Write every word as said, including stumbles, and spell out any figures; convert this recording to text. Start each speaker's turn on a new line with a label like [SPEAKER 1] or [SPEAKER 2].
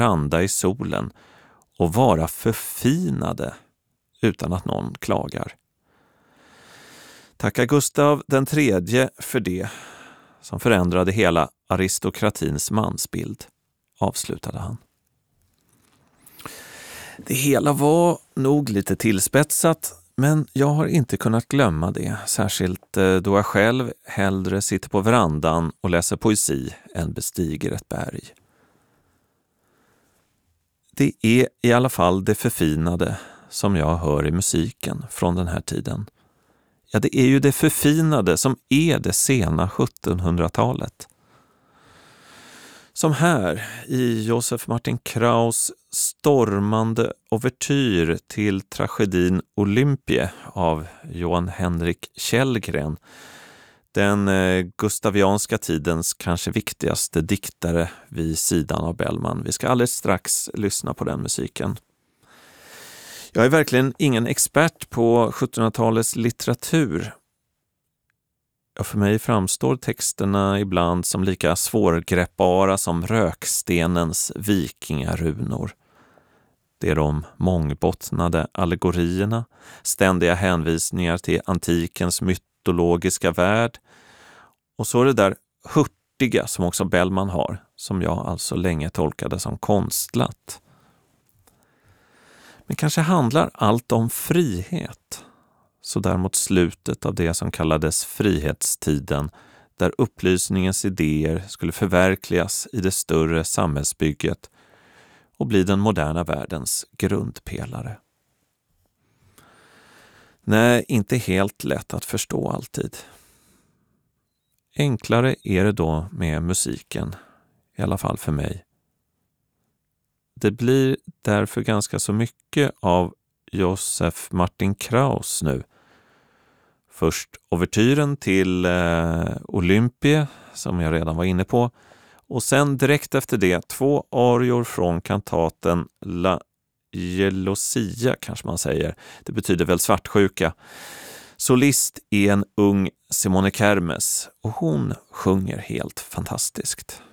[SPEAKER 1] veranda i solen och vara förfinade utan att någon klagar. Tacka Gustav den tredje för det som förändrade hela aristokratins mansbild, avslutade han. Det hela var nog lite tillspetsat, men jag har inte kunnat glömma det, särskilt då jag själv hellre sitter på verandan och läser poesi än bestiger ett berg. Det är i alla fall det förfinade som jag hör i musiken från den här tiden. Ja, det är ju det förfinade som är det sena sjuttonhundratalet. Som här i Josef Martin Kraus stormande ouvertyr till tragedin Olympie av Johan Henrik Källgren, den eh, gustavianska tidens kanske viktigaste diktare vid sidan av Bellman. Vi ska alldeles strax lyssna på den musiken. Jag är verkligen ingen expert på sjuttonhundratalets litteratur. Ja, för mig framstår texterna ibland som lika svårgreppbara som rökstenens vikingarunor. Det är de mångbottnade allegorierna, ständiga hänvisningar till antikens mytologiska värld. Och så är det där hurtiga som också Bellman har, som jag alltså länge tolkade som konstlat. Men kanske handlar allt om frihet. Så där mot slutet av det som kallades frihetstiden, där upplysningens idéer skulle förverkligas i det större samhällsbygget och bli den moderna världens grundpelare. Nej, inte helt lätt att förstå alltid. Enklare är det då med musiken, i alla fall för mig. Det blir därför ganska så mycket av Josef Martin Kraus nu. Först ouvertyren till eh, Olympie, som jag redan var inne på. Och sen direkt efter det två arior från kantaten La Gelosia, kanske man säger. Det betyder väl svartsjuka. Solist är en ung Simone Kermes och hon sjunger helt fantastiskt.